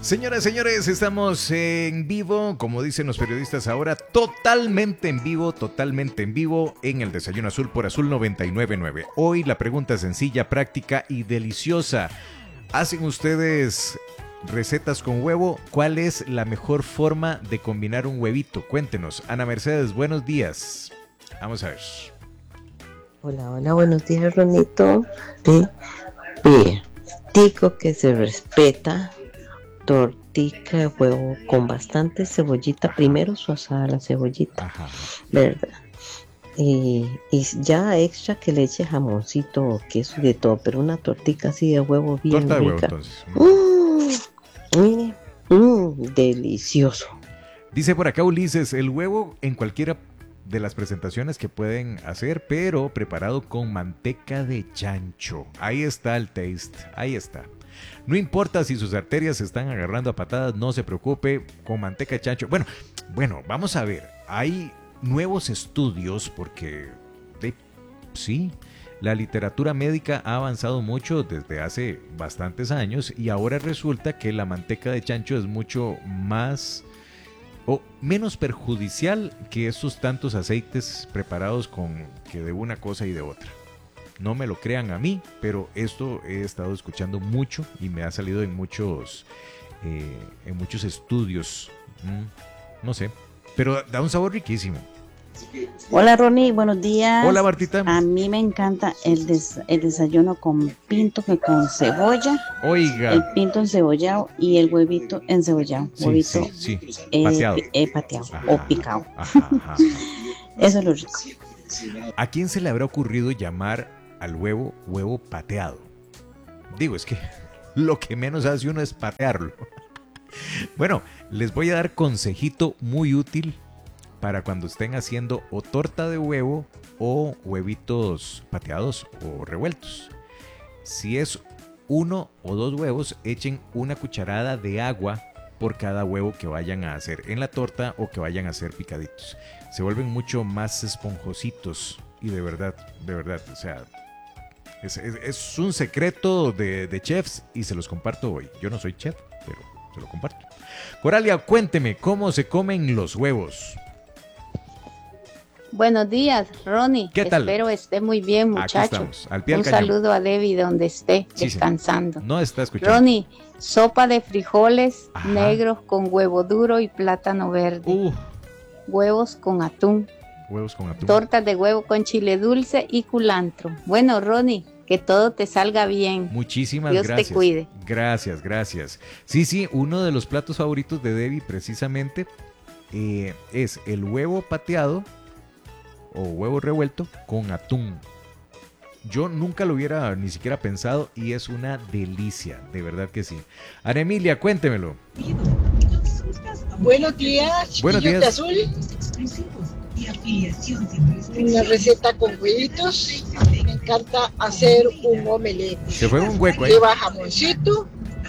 Señoras, señores, estamos en vivo, como dicen los periodistas ahora, totalmente en vivo en el Desayuno Azul por Azul 99.9. Hoy la pregunta sencilla, práctica y deliciosa. ¿Hacen ustedes recetas con huevo? ¿Cuál es la mejor forma de combinar un huevito? Cuéntenos. Ana Mercedes, buenos días. Vamos a ver. Hola, buenos días, Ronito. Bien, tico que se respeta. Tortica de huevo con bastante cebollita, primero suazada la cebollita. Ajá. ¿Verdad? Y ya extra que le eche jamoncito, queso y de todo, pero una tortica así de huevo bien torta rica. De huevo, entonces. Mire, delicioso. Dice por acá Ulises, el huevo en cualquiera de las presentaciones que pueden hacer, pero preparado con manteca de chancho. Ahí está el taste, ahí está. No importa si sus arterias se están agarrando a patadas, no se preocupe, con manteca de chancho. Bueno, vamos a ver. Hay nuevos estudios porque, sí, la literatura médica ha avanzado mucho desde hace bastantes años y ahora resulta que la manteca de chancho es mucho más o menos perjudicial que esos tantos aceites preparados que de una cosa y de otra. No me lo crean a mí, pero esto he estado escuchando mucho y me ha salido en muchos estudios. No sé, pero da un sabor riquísimo. Hola Ronnie, buenos días. Hola Martita. A mí me encanta el desayuno con pinto que con cebolla. Oiga. El pinto encebollado y el huevito encebollado. Sí, huevito sí. Pateado. Pateado Ajá, o picado. Ajá. Eso es lo rico. ¿A quién se le habrá ocurrido llamar al huevo pateado? Digo, es que lo que menos hace uno es patearlo. Bueno, les voy a dar consejito muy útil para cuando estén haciendo o torta de huevo o huevitos pateados o revueltos. Si es 1 o 2 huevos, echen una cucharada de agua por cada huevo que vayan a hacer en la torta o que vayan a hacer picaditos. Se vuelven mucho más esponjositos y de verdad, o sea, es un secreto de chefs y se los comparto hoy. Yo no soy chef, pero se lo comparto. Coralia, cuénteme, ¿cómo se comen los huevos? Buenos días, Ronnie. ¿Qué tal? Espero esté muy bien, muchacho. Aquí estamos, al pie del Un cañón. saludo a Debbie donde esté, Sí, descansando. No está escuchando. Ronnie, sopa de frijoles Ajá. negros con huevo duro y plátano verde. Huevos con atún. Huevos con atún. Tortas de huevo con chile dulce y culantro. Bueno, Ronnie, que todo te salga bien. Muchísimas Dios gracias. te cuide. Gracias. Sí, uno de los platos favoritos de Debbie precisamente es el huevo pateado o huevo revuelto con atún. Yo nunca lo hubiera ni siquiera pensado y es una delicia, de verdad que sí. Ana Emilia, cuéntemelo. Buenos días, Buenos días. De azul. Una receta con huevitos. Me encanta hacer un omelette. Se fue un hueco ahí. Lleva jamoncito,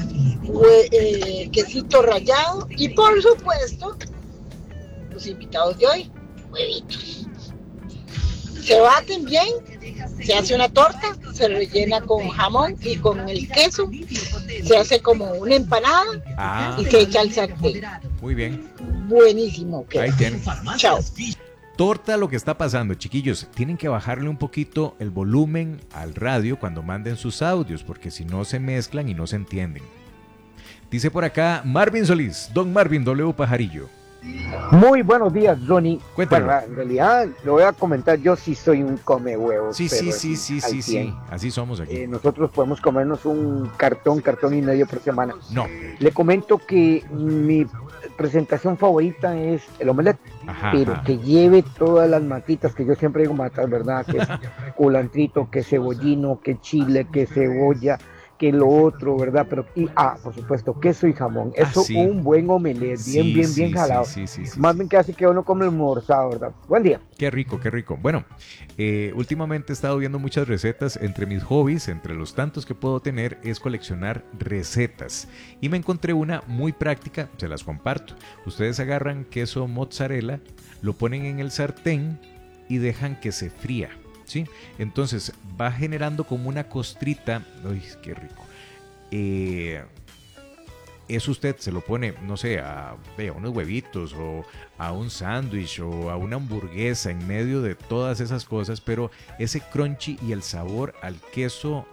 quesito rallado y por supuesto, los invitados de hoy, huevitos. Se baten bien, se hace una torta, se rellena con jamón y con el queso, se hace como una empanada y se echa al sartén. Muy bien. Buenísimo. ¿Qué? Ahí tienen. Chao. Torta, lo que está pasando, chiquillos, tienen que bajarle un poquito el volumen al radio cuando manden sus audios, porque si no se mezclan y no se entienden. Dice por acá Marvin Solís, don Marvin W. Pajarillo. Muy buenos días, Ronnie. Cuéntalo. Bueno, en realidad lo voy a comentar, yo sí soy un come huevos. Sí, así somos aquí. Nosotros podemos comernos un cartón y medio por semana. No. Le comento que mi presentación favorita es el omelette, pero que lleve todas las matitas que yo siempre digo matar, ¿verdad? Que es culantrito, que cebollino, que chile, que cebolla, que lo otro, ¿verdad? Pero por supuesto, queso y jamón. Eso, sí. Un buen omelette, bien jalado. Sí. Más bien que hace que uno come almorzado, ¿verdad? Buen día. Qué rico. Bueno, últimamente he estado viendo muchas recetas. Entre mis hobbies, entre los tantos que puedo tener, es coleccionar recetas. Y me encontré una muy práctica, se las comparto. Ustedes agarran queso mozzarella, lo ponen en el sartén y dejan que se fría. ¿Sí? Entonces va generando como una costrita. ¡Uy, qué rico! eso usted se lo pone, no sé, a unos huevitos o a un sándwich o a una hamburguesa en medio de todas esas cosas, pero ese crunchy y el sabor al queso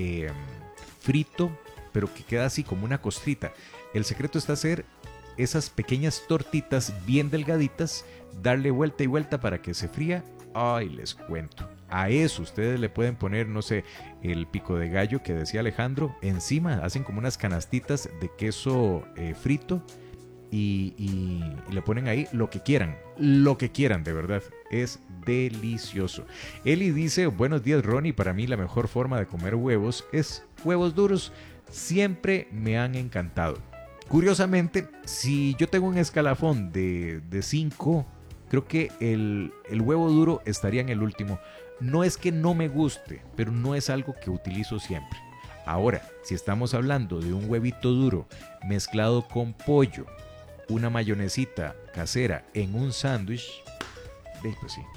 frito, pero que queda así como una costrita. El secreto está hacer esas pequeñas tortitas bien delgaditas, darle vuelta y vuelta para que se fría. Ay, les cuento. A eso ustedes le pueden poner, no sé, el pico de gallo que decía Alejandro. Encima hacen como unas canastitas de queso frito y le ponen ahí lo que quieran, de verdad. Es delicioso. Eli dice, buenos días Ronnie, para mí la mejor forma de comer huevos es huevos duros. Siempre me han encantado. Curiosamente, si yo tengo un escalafón de 5, creo que el huevo duro estaría en el último. No es que no me guste, pero no es algo que utilizo siempre. Ahora, si estamos hablando de un huevito duro mezclado con pollo, una mayonesita casera en un sándwich, pues sí,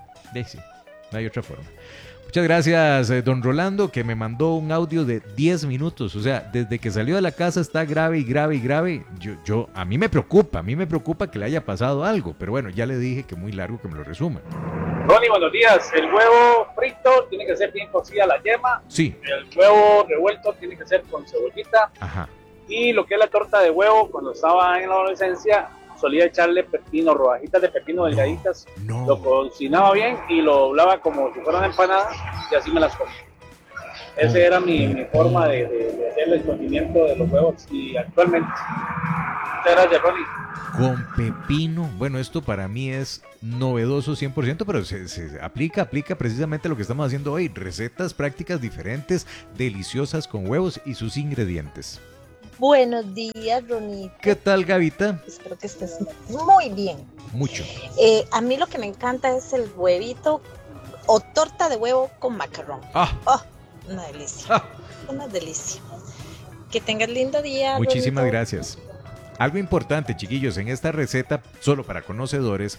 no hay otra forma. Muchas gracias, don Rolando, que me mandó un audio de 10 minutos. O sea, desde que salió de la casa está grave y grave y grave. A mí me preocupa que le haya pasado algo. Pero bueno, ya le dije que muy largo, que me lo resuma. Ronnie, buenos días. El huevo frito tiene que ser bien cocida la yema. Sí. El huevo revuelto tiene que ser con cebollita. Ajá. Y lo que es la torta de huevo, cuando estaba en la adolescencia, solía echarle pepino, rodajitas de pepino delgaditas. No. Lo cocinaba bien y lo doblaba como si fueran empanadas y así me las comí. Esa era mi forma de hacer el escondimiento de los huevos y actualmente. Muchas gracias, Ronnie. Con pepino, bueno, esto para mí es novedoso 100%, pero se aplica precisamente lo que estamos haciendo hoy. Recetas prácticas diferentes, deliciosas con huevos y sus ingredientes. Buenos días, Ronito. ¿Qué tal, Gavita? Espero que estés muy bien. Mucho. A mí lo que me encanta es el huevito o torta de huevo con macarrón. Una delicia. Una delicia. Que tengas lindo día. Muchísimas Ronito. gracias. Algo importante, chiquillos, en esta receta, solo para conocedores,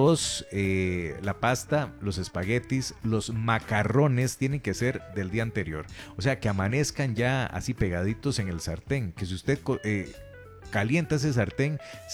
la pasta, los espaguetis, los macarrones tienen que ser del día anterior. O sea, que amanezcan ya así pegaditos en el sartén. Que si usted calienta ese sartén,